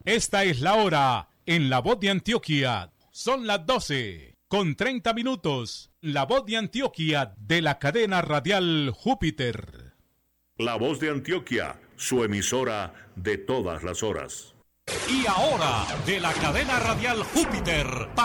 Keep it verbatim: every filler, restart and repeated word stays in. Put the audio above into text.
Esta es la hora en La Voz de Antioquia. Son las doce con treinta minutos. La Voz de Antioquia de la cadena radial Júpiter. La Voz de Antioquia, su emisora de todas las horas. Y ahora, de la cadena radial Júpiter.